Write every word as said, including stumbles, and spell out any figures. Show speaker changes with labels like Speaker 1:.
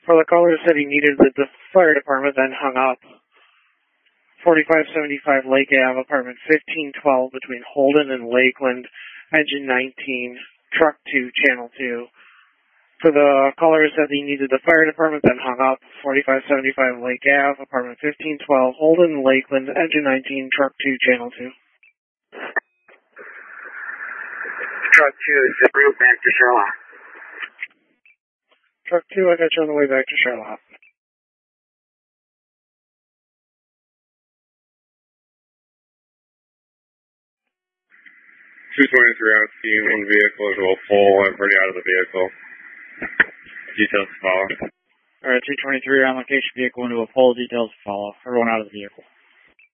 Speaker 1: For the caller who said he needed the, the fire department, then hung up. forty-five seventy-five Lake Ave, apartment fifteen twelve, between Holden and Lakeland, engine nineteen, truck two, channel two. For the caller who said he needed the fire department, then hung up. forty-five seventy-five Lake Ave, apartment fifteen twelve, Holden, Lakeland, engine nineteen, truck two, channel two.
Speaker 2: Truck two is en route back to Charlotte.
Speaker 1: Truck two, I got you on the way back to Charlotte.
Speaker 3: two twenty-three on scene, one vehicle into a pole, everybody out of the vehicle. Details to follow.
Speaker 4: Alright, two twenty-three on location, vehicle into a pole, details to follow. Everyone out of the vehicle.